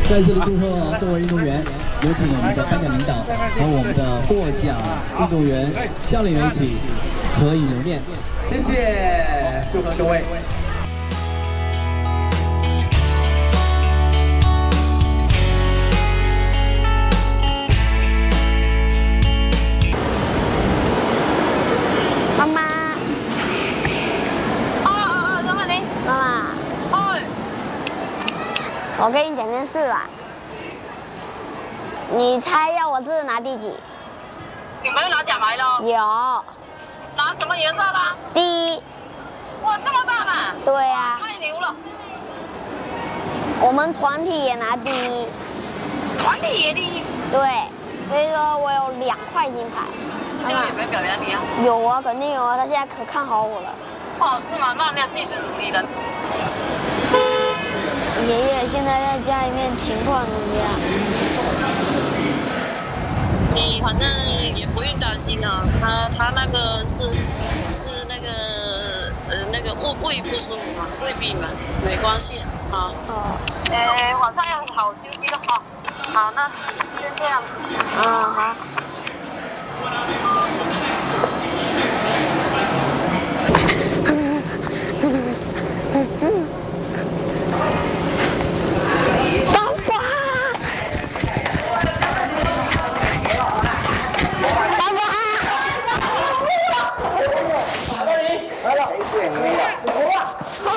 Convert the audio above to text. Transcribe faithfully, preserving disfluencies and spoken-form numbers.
再次的祝贺各位运动员，有请我们的颁奖领导和我们的获奖运动员、教练员一起合影留念。谢谢，祝贺各位。 妈妈， 哦哦哦，张曼玲， 妈妈， 哦， 我跟你讲件事吧。你猜要我这次拿第几？ 有没有拿奖牌了？ 有， 拿什么颜色的？ 第一。 哇，这么大呢？ 对啊， 太牛了！ 我们团体也拿第一。 团体也第一。 对，所以说我有两块金牌。 这个有没有表扬你啊？ 有啊，肯定有啊，他现在可看好我了。 哦，是吗？那那继续努力的。 爷爷现在在家里面情况怎么样？ 你反正也不用担心啊，他他那个是是那个呃那个胃胃不舒服嘛，胃病嘛，没关系啊。 哦。 呃，晚上要好休息了哈。好，那先这样。 啊好。 好